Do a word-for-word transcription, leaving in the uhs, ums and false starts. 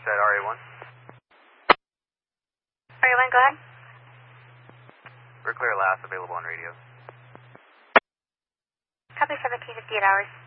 at R A one. R A one, go ahead. We're clear last, available on radio. Copy seventeen fifty-eight hours.